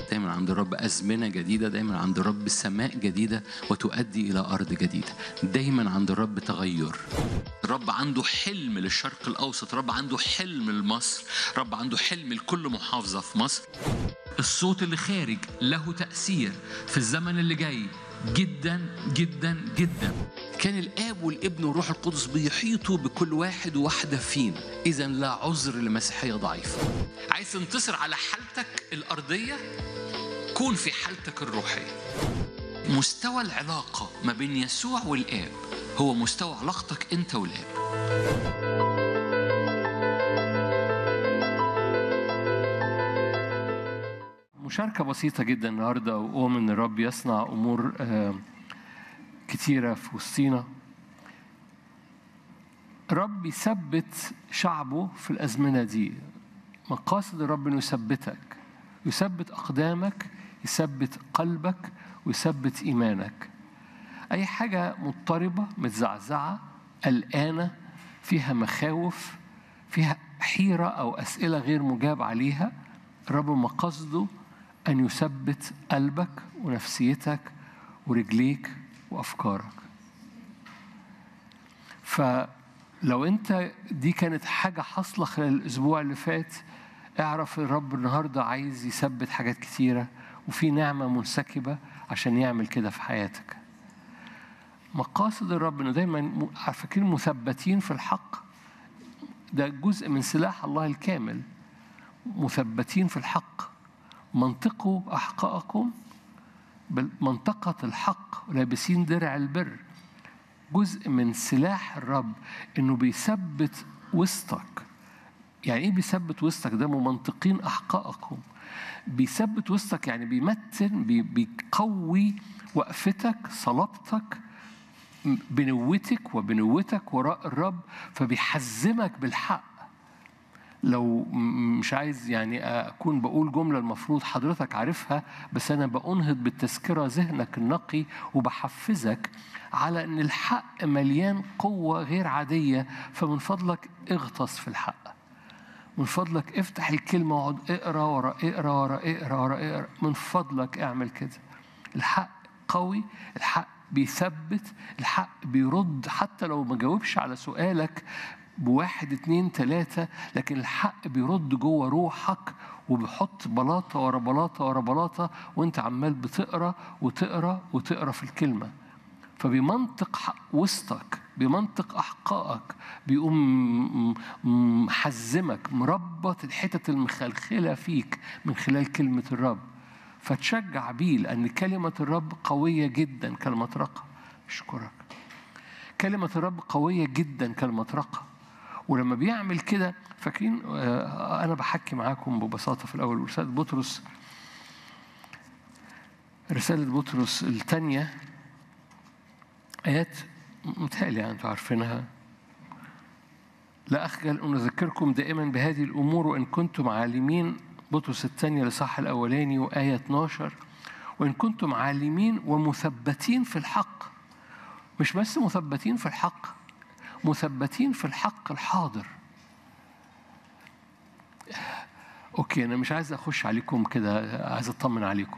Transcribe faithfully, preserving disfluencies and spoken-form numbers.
دايما عند الرب أزمنة جديدة، دايما عند الرب سماء جديدة وتؤدي إلى أرض جديدة. دايما عند الرب تغير. الرب عنده حلم للشرق الأوسط، الرب عنده حلم لمصر، الرب عنده حلم لكل محافظة في مصر. الصوت اللي خارج له تأثير في الزمن اللي جاي جدا جدا جدا. كان الآب والابن والروح القدس بيحيطوا بكل واحد وواحدة فينا. إذا لا عذر لمسيحية ضعيفة. عايز تنتصر على حالتك الأرضية، كون في حالتك الروحية. مستوى العلاقة ما بين يسوع والآب هو مستوى علاقتك أنت والآب. مشاركة بسيطة جدا النهاردة، وأؤمن إن الرب يصنع أمور كتيرة في وسطينا. الرب يثبت شعبه في الأزمنة دي. مقاصد الرب إنه يثبتك، يثبت أقدامك، يثبت قلبك، ويثبت إيمانك. أي حاجة مضطربة، متزعزعة، قلقانة، فيها مخاوف، فيها حيرة أو أسئلة غير مجاب عليها، الرب مقاصده أن يثبت قلبك ونفسيتك ورجليك وأفكارك. فلو أنت دي كانت حاجة حصلة خلال الأسبوع اللي فات، اعرف الرب النهاردة عايز يثبت حاجات كتيرة، وفي نعمة منسكبة عشان يعمل كده في حياتك. مقاصد الرب إنه دايما فاكرين مثبتين في الحق، ده جزء من سلاح الله الكامل. مثبتين في الحق، منطقوا أحقاءكم بمنطقة الحق، لابسين درع البر. جزء من سلاح الرب إنه بيثبت وسطك. يعني إيه بيثبت وسطك؟ ده ممنطقين أحقاءكم. بيثبت وسطك يعني بيمتن، بيقوي وقفتك، صلابتك، بنوتك وبنوتك وراء الرب، فبيحزمك بالحق. لو مش عايز يعني أكون بقول جملة المفروض حضرتك عارفها، بس أنا بأنهض بالتذكرة ذهنك النقي، وبحفزك على أن الحق مليان قوة غير عادية. فمن فضلك اغطس في الحق، من فضلك افتح الكلمة وعد اقرأ ورا اقرأ ورا اقرأ ورا اقرأ. من فضلك اعمل كده. الحق قوي، الحق بيثبت، الحق بيرد حتى لو ما جاوبش على سؤالك بواحد اتنين تلاتة، لكن الحق بيرد جوه روحك، وبيحط بلاطة ورا بلاطة ورا بلاطة، وانت عمال بتقرأ وتقرأ وتقرأ في الكلمة. فبمنطق وسطك، بمنطق أحقائك، بيقوم محزمك، مربط الحتة المخلخلة فيك من خلال كلمة الرب. فتشجع بيه، لأن كلمة الرب قوية جدا كالمطرقة. أشكرك. كلمة الرب قوية جدا كالمطرقة. ولما بيعمل كده، فاكرين أنا بحكي معاكم ببساطة في الأول رسالة بطرس، رسالة بطرس الثانية، آيات متهيألي يعني أنتوا عارفينها. لا أخجل أن أذكركم دائما بهذه الأمور وإن كنتم عالمين. بطرس الثانية لصح الأولاني وآية اتناشر، وإن كنتم عالمين ومثبتين في الحق. مش بس مثبتين في الحق، مثبتين في الحق الحاضر. أوكي، أنا مش عايز أخش عليكم كده، عايز أطمن عليكم.